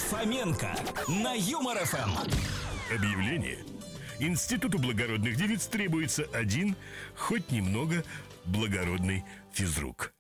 Фоменко на Юмор ФМ. Объявление. Институту благородных девиц требуется один, хоть немного благородный физрук.